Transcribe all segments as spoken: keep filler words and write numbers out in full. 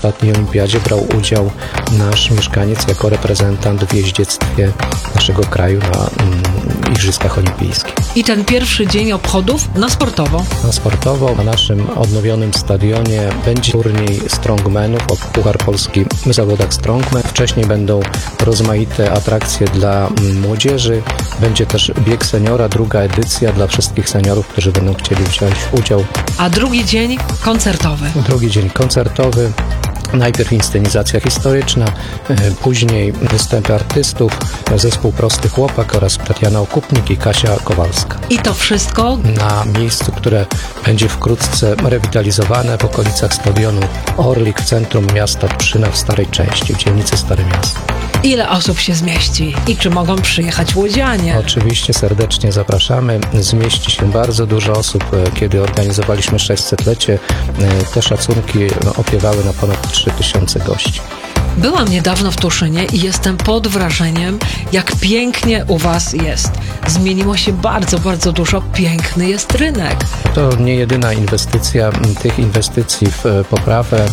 ostatniej olimpiadzie brał udział nasz mieszkaniec jako reprezentant w jeździectwie naszego kraju na mm, Igrzyskach Olimpijskich. I ten pierwszy dzień obchodów na sportowo? Na sportowo na naszym odnowionym stadionie będzie turniej strongmanów o Puchar Polski w zawodach strongman. Wcześniej będą rozmaite atrakcje dla młodzieży. Będzie też bieg seniora, druga edycja dla wszystkich seniorów, którzy będą chcieli wziąć udział. A drugi dzień koncertowy? Drugi dzień koncertowy. Najpierw inscenizacja historyczna, później występy artystów, zespół Prosty Chłopak oraz Tatiana Okupnik i Kasia Kowalska. I to wszystko na miejscu, które będzie wkrótce rewitalizowane w okolicach stadionu Orlik w centrum miasta Pszczyna w starej części, w dzielnicy Stare Miasto. Ile osób się zmieści i czy mogą przyjechać łodzianie? Oczywiście serdecznie zapraszamy. Zmieści się bardzo dużo osób. Kiedy organizowaliśmy sześćsetlecie, te szacunki opiewały na ponad trzy tysiące gości. Byłam niedawno w Tuszynie i jestem pod wrażeniem, jak pięknie u Was jest. Zmieniło się bardzo, bardzo dużo. Piękny jest rynek. To nie jedyna inwestycja. Tych inwestycji w poprawę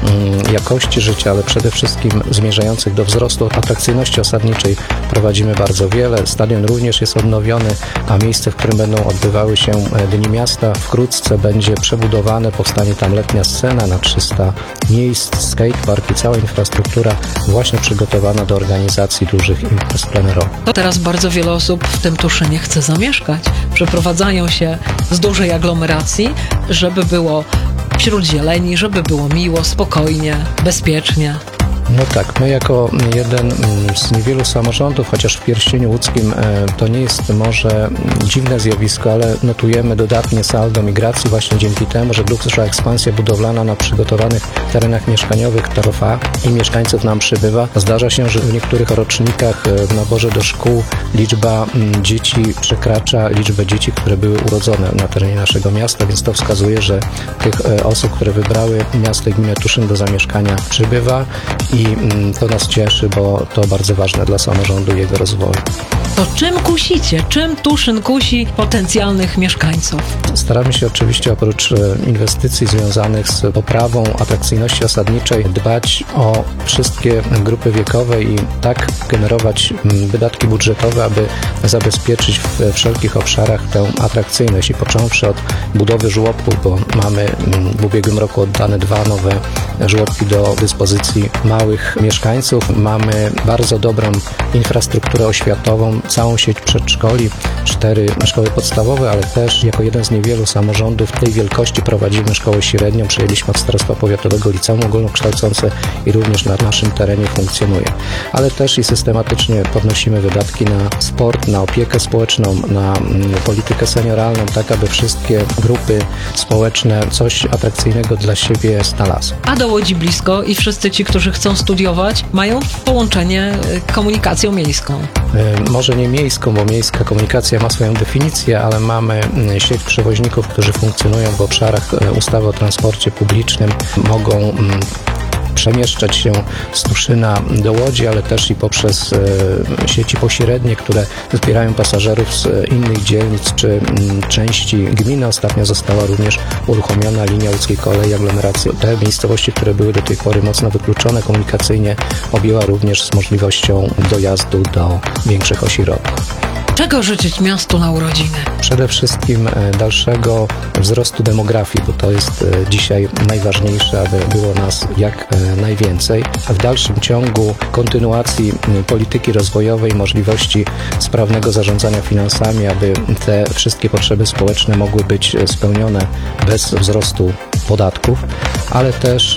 jakości życia, ale przede wszystkim zmierzających do wzrostu atrakcyjności osadniczej prowadzimy bardzo wiele. Stadion również jest odnowiony, a miejsce, w którym będą odbywały się Dni Miasta, wkrótce będzie przebudowane, powstanie tam letnia scena na trzysta miejsc, skatepark i cała infrastruktura właśnie przygotowana do organizacji dużych imprez plenerowych. To teraz bardzo wiele osób w tym Tuszynie chce zamieszkać. Przeprowadzają się z dużej aglomeracji, żeby było wśród zieleni, żeby było miło, spokojnie, bezpiecznie. No tak, my jako jeden z niewielu samorządów, chociaż w Pierścieniu Łódzkim to nie jest może dziwne zjawisko, ale notujemy dodatnie saldo migracji właśnie dzięki temu, że duża ekspansja budowlana na przygotowanych terenach mieszkaniowych trwa i mieszkańców nam przybywa. Zdarza się, że w niektórych rocznikach w naborze do szkół liczba dzieci przekracza liczbę dzieci, które były urodzone na terenie naszego miasta, więc to wskazuje, że tych osób, które wybrały miasto i gminę Tuszyn do zamieszkania przybywa. I to nas cieszy, bo to bardzo ważne dla samorządu i jego rozwoju. To czym kusicie? Czym Tuszyn kusi potencjalnych mieszkańców? Staramy się oczywiście oprócz inwestycji związanych z poprawą atrakcyjności osadniczej dbać o wszystkie grupy wiekowe i tak generować wydatki budżetowe, aby zabezpieczyć w wszelkich obszarach tę atrakcyjność. I począwszy od budowy żłobków, bo mamy w ubiegłym roku oddane dwa nowe żłobki do dyspozycji małych mieszkańców. Mamy bardzo dobrą infrastrukturę oświatową, całą sieć przedszkoli, cztery szkoły podstawowe, ale też jako jeden z niewielu samorządów tej wielkości prowadzimy szkołę średnią. Przejęliśmy od Starostwa Powiatowego liceum ogólnokształcące i również na naszym terenie funkcjonuje. Ale też i systematycznie podnosimy wydatki na sport, na opiekę społeczną, na politykę senioralną, tak aby wszystkie grupy społeczne coś atrakcyjnego dla siebie znalazły. A do Łodzi blisko i wszyscy ci, którzy chcą studiować, mają połączenie komunikacją miejską. Yy, może nie miejską, bo miejska komunikacja ma swoją definicję, ale mamy sieć przewoźników, którzy funkcjonują w obszarach ustawy o transporcie publicznym, mogą mm, przemieszczać się z Tuszyna do Łodzi, ale też i poprzez e, sieci pośrednie, które zbierają pasażerów z innych dzielnic czy m, części gminy. Ostatnio została również uruchomiona linia łódzkiej kolei aglomeracji. Te miejscowości, które były do tej pory mocno wykluczone komunikacyjnie, objęła również z możliwością dojazdu do większych ośrodków. Czego życzyć miastu na urodziny? Przede wszystkim dalszego wzrostu demografii, bo to jest dzisiaj najważniejsze, aby było nas jak najwięcej. W dalszym ciągu kontynuacji polityki rozwojowej, możliwości sprawnego zarządzania finansami, aby te wszystkie potrzeby społeczne mogły być spełnione bez wzrostu podatków, ale też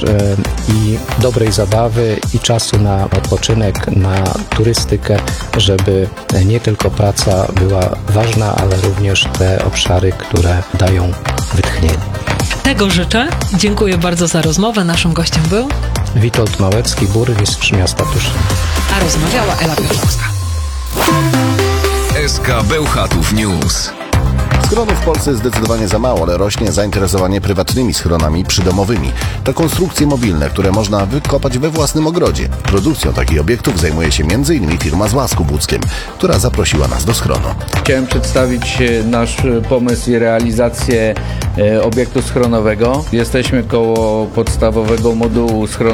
i dobrej zabawy i czasu na odpoczynek, na turystykę, żeby nie tylko praca była ważna, ale również te obszary, które dają wytchnienie. Tego życzę. Dziękuję bardzo za rozmowę. Naszym gościem był Witold Małecki, burmistrz miasta Tuszyn. A rozmawiała Ela Piotrowska. S K Bełchatów News. Schronów w Polsce jest zdecydowanie za mało, ale rośnie zainteresowanie prywatnymi schronami przydomowymi. To konstrukcje mobilne, które można wykopać we własnym ogrodzie. Produkcją takich obiektów zajmuje się między innymi firma z Łasków Łódzkiem, która zaprosiła nas do schronu. Chciałem przedstawić nasz pomysł i realizację obiektu schronowego. Jesteśmy koło podstawowego modułu schronowego.